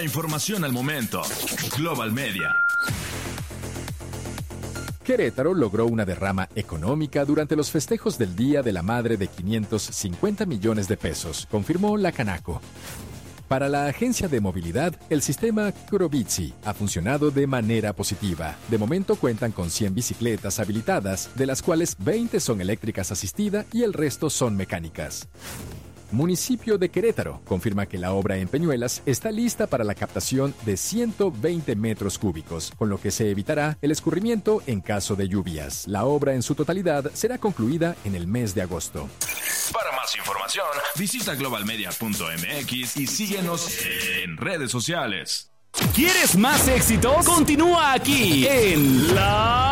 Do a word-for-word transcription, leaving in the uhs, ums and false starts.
La información al momento. Global Media. Querétaro logró una derrama económica durante los festejos del Día de la Madre de quinientos cincuenta millones de pesos, confirmó la Canaco. Para la Agencia de Movilidad, el sistema Kurobici ha funcionado de manera positiva. De momento cuentan con cien bicicletas habilitadas, de las cuales veinte son eléctricas asistida y el resto son mecánicas. Municipio de Querétaro confirma que la obra en Peñuelas está lista para la captación de ciento veinte metros cúbicos, con lo que se evitará el escurrimiento en caso de lluvias. La obra en su totalidad será concluida en el mes de agosto. Para más información, visita global media punto m x y síguenos en redes sociales. ¿Quieres más éxitos? Continúa aquí en La